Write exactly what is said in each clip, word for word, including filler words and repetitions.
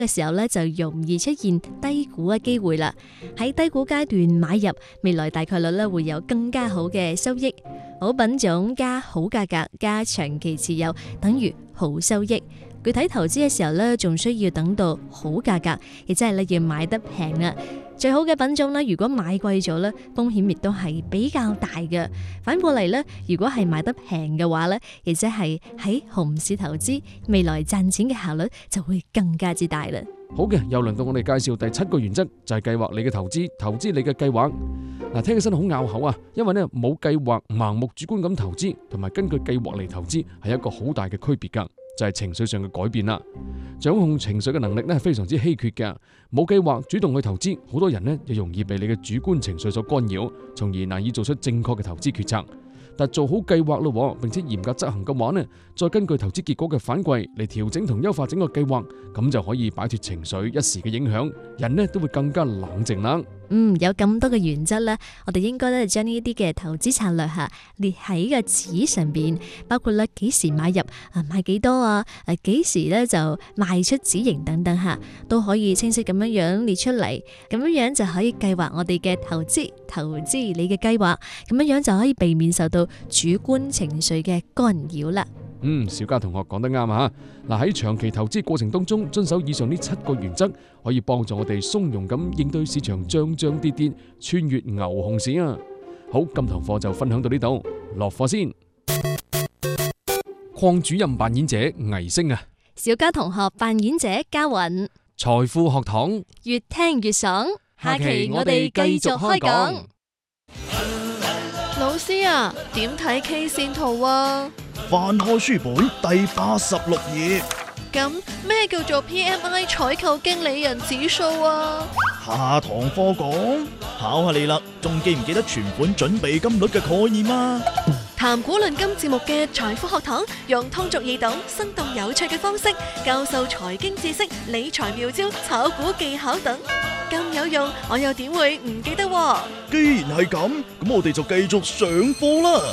嘅時候咧，就容易出現低估嘅機會啦。喺低估階段買入，未來大概率咧會有更加好嘅收益。好品種加好價格加長期持有等於好收益。具體投資嘅時候咧，仲需要等到好價格，亦即係咧要買得平啦。最好嘅品種咧，如果買貴咗咧，風險亦都係比較大嘅。反過嚟咧，如果係買得平嘅話咧，亦即係喺熊市投資，未來賺錢嘅效率就會更加之大啦。 好嘅，又輪到我哋介紹第七個原則，就係計劃你嘅投資，投資你嘅計劃。嗱，聽起身好拗口啊，因為咧冇計劃、盲目主觀咁投資，同埋根據計劃嚟投資，係一個好大嘅區別噶，就係情緒上嘅改變啦。掌控情緒嘅能力咧係非常之稀缺嘅，冇計劃主動去投資，好多人咧就容易被你嘅主觀情緒所干擾，從而難以做出正確嘅投資決策。但做好計劃咯，並且嚴格執行嘅話呢，再根據投資結果嘅反饋嚟調整同優化整個計劃，咁就可以擺脫情緒一時嘅影響，人呢都會更加冷靜啦。 嗯，有咁多嘅原則咧，我哋應該咧將呢啲嘅投資策略吓列喺個紙上邊，包括咧幾時買入啊，買幾多啊，誒幾時咧就賣出止盈等等吓，都可以清晰咁樣樣列出嚟，咁樣樣就可以計劃我哋嘅投資，投資你嘅計劃，咁樣樣就可以避免受到主觀情緒嘅干擾啦。 嗯，小嘉同學講得啱啊！嗱，喺長期投資過程當中，遵守以上呢七個原則，可以幫助我哋從容咁應對市場漲漲跌跌，穿越牛熊市啊！好，今堂課就分享到呢度，落課先。鄺主任扮演者倪星啊， 小嘉同學扮演者嘉韻， 財富學堂越聽越爽。下期我哋繼續開講。 老師啊，點睇 K 線圖啊？ 翻開書本第八十六頁。 咁咩叫做 P M I 採購經理人指數啊？ 下堂課講，考下你啦，仲記唔記得存款準備金率嘅概念啊？ 談股論金節目嘅財富學堂，用通俗易懂、生動有趣嘅方式教授財經知識、理財妙招、炒股技巧等，咁有用，我又點會唔記得喎？ 既然係咁，咁我哋就繼續上課啦。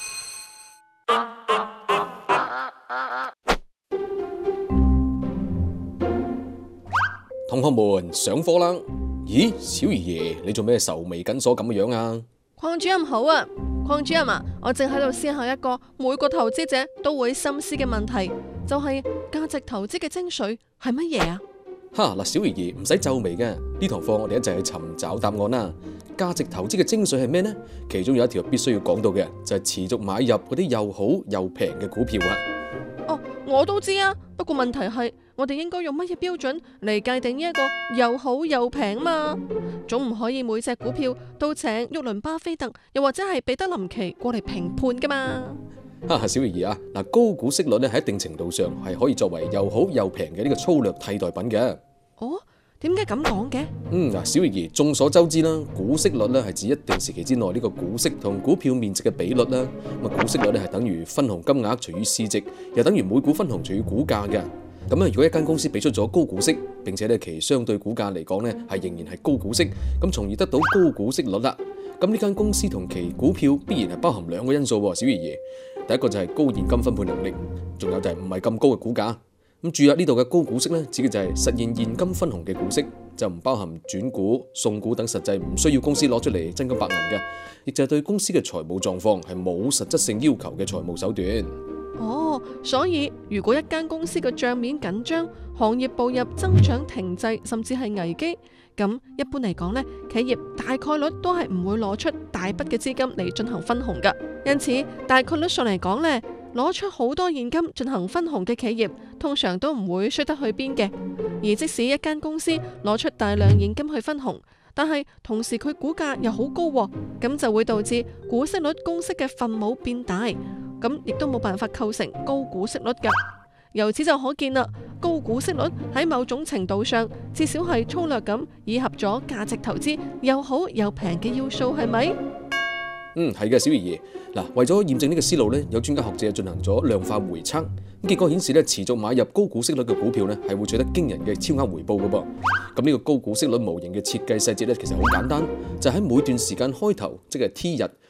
同學們上課啦！咦，小爺爺，你做咩愁眉緊鎖咁嘅樣啊？ 鄺主任好啊，鄺主任啊，我正喺度思考一個每個投資者都會深思嘅問題，就係價值投資嘅精髓係乜嘢啊？ 哈嗱，小爺爺唔使皺眉嘅，呢堂課我哋一齊去尋找答案啦。價值投資嘅精髓係咩呢？其中有一條必須要講到嘅就係持續買入嗰啲又好又平嘅股票啊。 哦，我都知啊，不過問題係我哋應該用乜嘢標準嚟界定呢一個又好又平嘛？總唔可以每隻股票都請沃倫巴菲特又或者係彼得林奇過嚟評判噶嘛？ 哈，小爺爺啊，嗱，高股息率咧喺一定程度上係可以作為又好又平嘅呢個粗略替代品嘅。 哦，點解咁講嘅？ 嗯，嗱，小爺爺，眾所周知啦，股息率咧係指一定時期之內呢個股息同股票面值嘅比率啦。咁啊，股息率咧係等於分紅金額除以市值，又等於每股分紅除以股價嘅。咁啊，如果一間公司俾出咗高股息，並且咧其相對股價嚟講咧係仍然係高股息，咁從而得到高股息率啦。咁呢間公司同其股票必然係包含兩個因素喎，小爺爺。第一個就係高現金分配能力，仲有就係唔係咁高嘅股價。咁注意呢度嘅高股息咧，指嘅就係實現現金分紅嘅股息，就唔包含轉股、送股等實際唔需要公司攞出嚟真金白銀嘅，亦就係對公司嘅財務狀況係冇實質性要求嘅財務手段。 哦，所以如果一間公司嘅賬面緊張，行業步入增長停滯，甚至係危機，咁一般嚟講呢，企業大概率都係唔會攞出大筆嘅資金嚟進行分紅噶。因此，大概率上嚟講呢，攞出好多現金進行分紅嘅企業，通常都唔會衰得去邊嘅。而即使一間公司攞出大量現金去分紅，但係同時佢股價又好高，咁就會導致股息率公式嘅分母變大，咁亦都冇辦法構成高股息率噶。由此就可見啦，高股息率喺某種程度上，至少係粗略咁以合咗價值投資又好又平嘅要素，係咪？ 嗯，係嘅，小爺爺。嗱，為咗驗證呢個思路咧，有專家學者進行咗量化回測，咁結果顯示咧，持續買入高股息率嘅股票咧，係會取得驚人嘅超額回報嘅噃。咁呢個高股息率模型嘅設計細節咧，其實好簡單，就喺每段時間開頭，即係 T 日，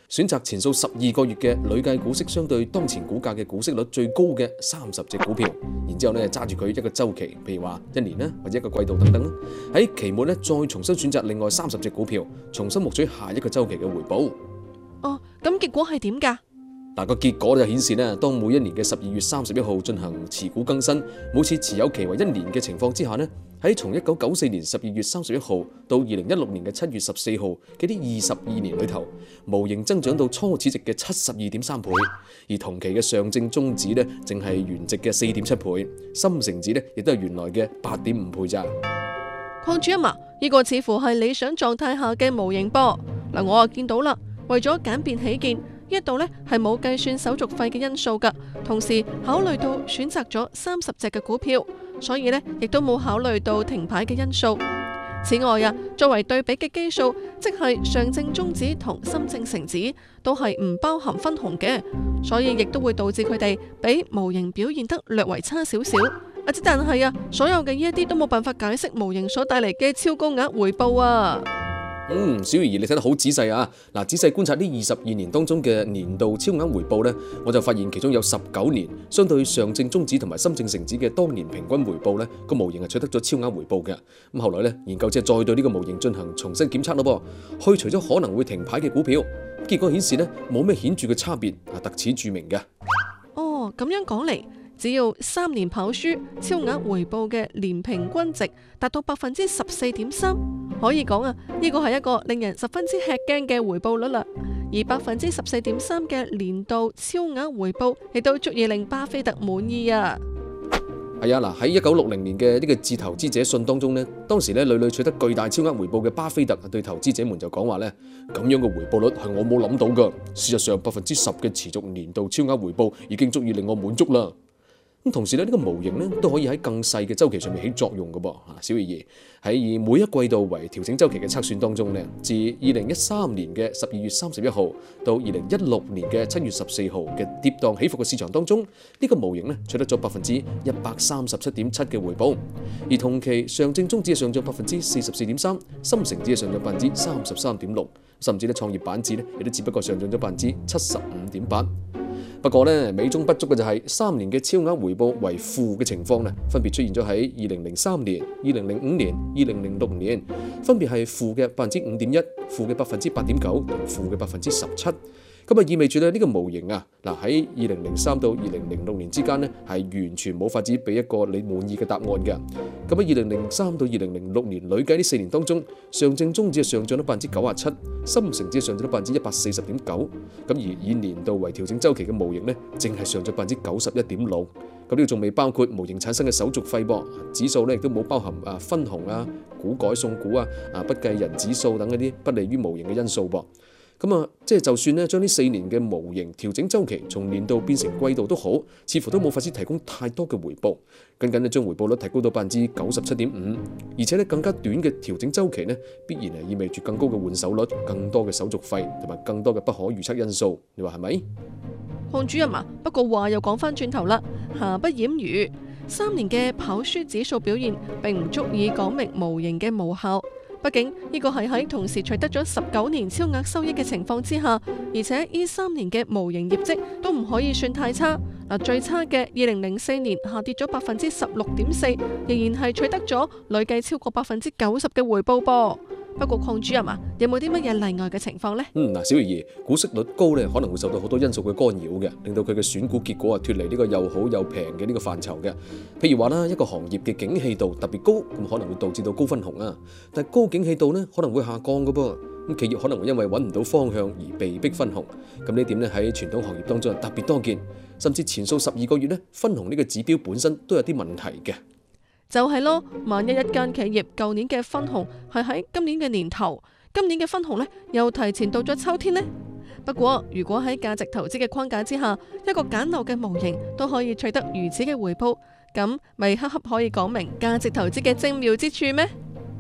選擇前數十二個月嘅累計股息相對當前股價嘅股息率最高嘅三十隻股票，然之後咧揸住佢一個週期，譬如話一年啦，或者一個季度等等啦。喺期末咧再重新選擇另外三十隻股票，重新獲取下一個週期嘅回報。 哦，咁結果係點㗎？ 嗱，個結果就顯示咧，當每一年嘅十二月三十一號進行持股更新，每次持有期為一年嘅情況之下呢，喺從一九九四年十二月三十一號到二零一六年嘅七月十四號嘅呢二十二年裏頭，模型增長到初始值嘅七十二點三倍，而同期嘅上證綜指呢，淨係原值嘅四點七倍，深成指呢亦都係原來嘅八點五倍咋。 鄺主任啊，呢個似乎係理想狀態下嘅模型噃。嗱，我啊見到啦，為咗簡便起見，呢一度呢係冇計算手續費嘅因素㗎，同時考慮到選擇咗三十隻嘅股票，所以呢亦都冇考慮到停牌嘅因素。此外啊，作為對比嘅基數，即係上證綜指同深證成指都係唔包含分紅嘅，所以亦都會導致佢哋比模型表現得略為差少少。啊，之但係啊，所有嘅呢一啲都冇辦法解釋模型所帶嚟嘅超高額回報啊。 嗯，小魚兒你睇得好仔細啊！嗱，仔細觀察呢二十二年當中嘅年度超額回報呢，我就發現其中有十九年相對上證綜指同埋深證成指嘅當年平均回報呢，個模型係取得咗超額回報嘅。咁後來呢，研究者再對呢個模型進行重新檢測咯噃，去除咗可能會停牌嘅股票，結果顯示呢冇咩顯著嘅差別，啊，特此著名嘅。 哦，咁樣講嚟，只要三年跑輸超額回報嘅年平均值達到百分之十四點三，可以講啊，呢個係一個令人十分之吃驚嘅回報率啦。而百分之十四點三嘅年度超額回報，亦都足以令巴菲特滿意啊。 係啊，嗱，喺一九六零年嘅呢個致投資者信當中呢，當時咧屢屢取得巨大超額回報嘅巴菲特對投資者們就講話呢，咁樣嘅回報率係我冇諗到噶。事實上，百分之十嘅持續年度超額回報已經足以令我滿足啦。咁同時咧，呢個模型咧都可以喺更細嘅週期上面起作用嘅噃。啊，小魚兒喺以每一季度為調整週期嘅測算當中咧，自二零一三年嘅十二月三十一號到二零一六年嘅七月十四號嘅跌宕起伏嘅市場當中，呢個模型咧取得咗百分之一百三十七點七嘅回報，而同期上證綜指係上漲百分之四十四點三，深成指係上漲百分之三十三點六，甚至咧創業板指咧亦都只不過上漲咗百分之七十五點八。不過呢，美中不足嘅就係三年嘅超額回報為負嘅情況呢，分別出現咗喺二零零三年、二零零五年、二零零六年，分別係負嘅百分之五點一、負嘅百分之八點九同負嘅百分之十七。咁啊意味住咧呢個模型啊，嗱喺二零零三到二零零六年之間呢，係完全冇法子俾一個你滿意嘅答案嘅。咁喺二零零三到二零零六年累計呢四年當中，上證綜指係上漲咗百分之九十七，深成指係上漲咗百分之一百四十點九。咁而以年度為調整週期嘅模型呢，淨係上漲百分之九十一點六。咁呢個仲未包括模型產生嘅手續費噃，指數呢亦都冇包含啊分紅啊、股改送股啊、啊不計人指數等嗰啲不利於模型嘅因素噃。咁啊，即係就算咧，將呢四年嘅模型調整週期從年度變成季度都好，似乎都冇法子提供太多嘅回報。僅僅咧將回報率提高到百分之九十七點五，而且咧更加短嘅調整週期咧，必然係意味住更高嘅換手率、更多嘅手續費同埋更多嘅不可預測因素。你話係咪？ 鄺主任啊，不過話又講翻轉頭啦，瑕不掩瑜，三年嘅跑輸指數表現並唔足以講明模型嘅無效。畢竟呢個係喺同時取得咗十九年超額收益嘅情況之下，而且呢三年嘅模型業績都唔可以算太差。嗱，最差嘅二零零四年下跌咗百分之十六點四，仍然係取得咗累計超過百分之九十嘅回報噃。不過鄺主任啊，有冇啲乜嘢例外嘅情況呢？ 嗯，嗱，小魚兒，股息率高咧，可能會受到好多因素嘅干擾嘅，令到佢嘅選股結果啊脫離呢個又好又平嘅呢個範疇嘅。譬如話啦，一個行業嘅景氣度特別高，咁可能會導致到高分紅啊。但係高景氣度呢，可能會下降噶噃。咁企業可能會因為揾唔到方向而被逼分紅。咁呢點呢，喺傳統行業當中係特別多見，甚至前數十二個月呢，分紅呢個指標本身都有啲問題嘅。 就係咯，萬一一間企業舊年嘅分紅係喺今年嘅年頭，今年嘅分紅呢又提前到咗秋天呢？不過如果喺價值投資嘅框架之下，一個簡陋嘅模型都可以取得如此嘅回報，咁咪恰恰可以講明價值投資嘅精妙之處咩？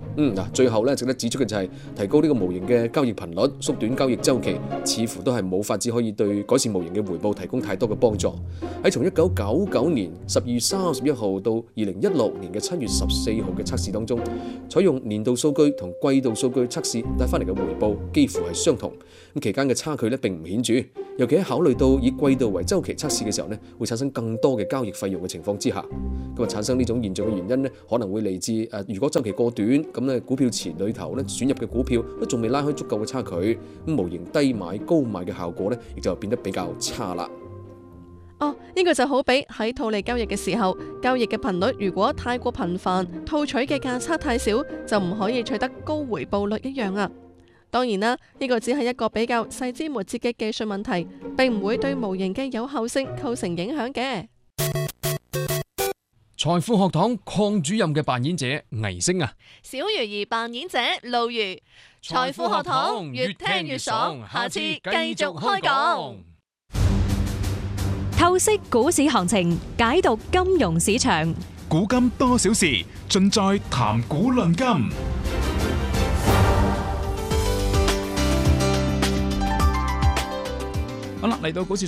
嗯嗱，最後咧值得指出嘅就係提高呢個模型嘅交易頻率，縮短交易週期，似乎都係冇法子可以對改善模型嘅回報提供太多嘅幫助。喺從一九九九年十二月三十一號到二零一六年嘅七月十四號嘅測試當中，採用年度數據同季度數據測試帶翻嚟嘅回報幾乎係相同。咁期間嘅差距咧並唔顯著，尤其喺考慮到以季度為週期測試嘅時候咧，會產生更多嘅交易費用嘅情況之下，咁啊產生呢種現象嘅原因咧，可能會嚟自誒，如果週期過短，咁咧股票池裏頭咧選入嘅股票都仲未拉開足夠嘅差距，咁模型低買高賣嘅效果咧，亦就變得比較差啦。 哦，呢個就好比喺套利交易嘅時候，交易嘅頻率如果太過頻繁，套取嘅價差太少，就唔可以取得高回報率一樣啊。當然啦，呢個只係一個比較細枝末節嘅技術問題，並唔會對模型嘅有效性構成影響嘅。 財富學堂鄺主任嘅扮演者倪星啊， 小魚兒扮演者路如。財富學堂越聽越爽，下次繼續開講。 透析股市行情，解讀金融市場， 古今多少事，盡在談股論金。好啦，嚟到股市